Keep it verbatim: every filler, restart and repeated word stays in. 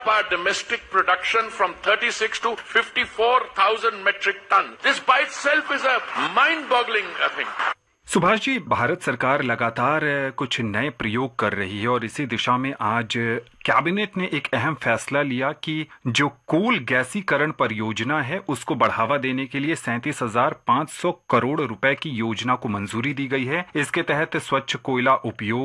Our domestic production from thirty-six to fifty-four thousand metric ton. This by itself is a mind-boggling thing. Subhash ji, Bharat सरकार लगातार कुछ नए प्रयोग कर रही है और इसी दिशा में आज कैबिनेट ने एक अहम फैसला लिया कि जो कोल गैसीकरण परियोजना है उसको बढ़ावा देने के लिए सैंतीस हजार पाँच सौ करोड़ रुपए की योजना को मंजूरी दी गई है। इसके तहत स्वच्छ कोयला उपयोग